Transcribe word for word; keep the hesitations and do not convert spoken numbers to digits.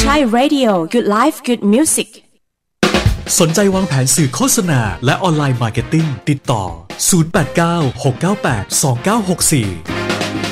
Chai Radio Good Life Good Music สนใจวางแผนสื่อโฆษณาและออนไลน์มาร์เก็ตติ้งติดต่อศูนย์ แปด เก้า หก เก้า แปด สอง เก้า หก สี่